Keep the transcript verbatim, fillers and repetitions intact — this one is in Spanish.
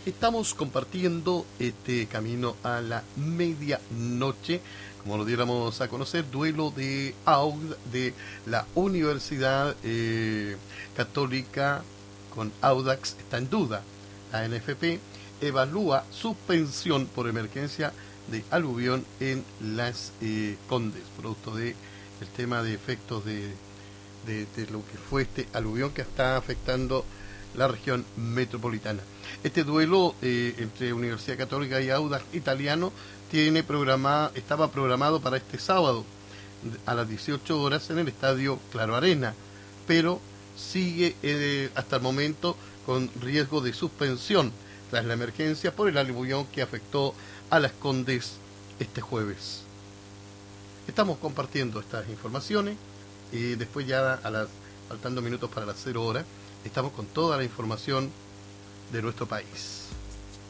Estamos compartiendo este camino a la medianoche, como lo diéramos a conocer, duelo de A U D de la Universidad eh, Católica con Audax está en duda. La N F P evalúa suspensión por emergencia de aluvión en Las eh, Condes, producto de el tema de efectos de, de, de lo que fue este aluvión que está afectando la región metropolitana. Este duelo eh, entre Universidad Católica y Audax Italiano tiene programado, estaba programado para este sábado a las dieciocho horas en el estadio Claro Arena, pero sigue eh, hasta el momento con riesgo de suspensión tras la emergencia por el aluvión que afectó a Las Condes este jueves. Estamos compartiendo estas informaciones y después ya a las faltando minutos para las cero horas estamos con toda la información de nuestro país.